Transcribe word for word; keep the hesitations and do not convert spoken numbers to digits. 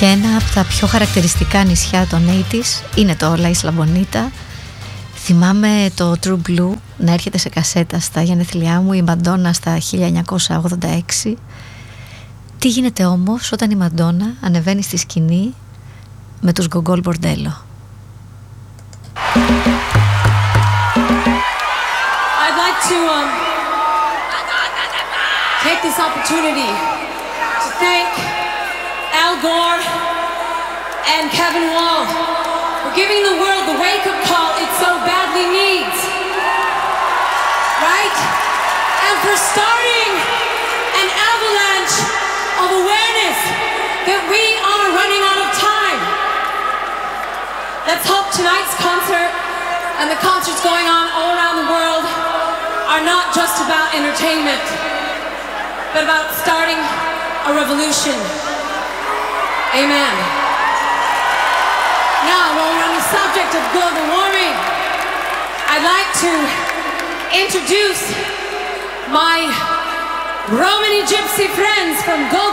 Και ένα από τα πιο χαρακτηριστικά νησιά των ογδόντα είναι το La Isla Bonita. Θυμάμαι το True Blue να έρχεται σε κασέτα στα γενέθλιά μου, η Μαντόνα στα χίλια εννιακόσια ογδόντα έξι. Τι γίνεται όμως όταν η Μαντόνα ανεβαίνει στη σκηνή με τους Γκογκόλ Μπορντέλο? I'd like to um, take this opportunity to thank Al Gore and Kevin Wall for giving the world the wake-up call it so badly needs, right? And for starting an avalanche of awareness that we are running out of time. Let's hope tonight's concert and the concerts going on all around the world are not just about entertainment, but about starting a revolution. Amen. Now, while we're on the subject of global warming, I'd like to introduce my Romani Gypsy friends from Go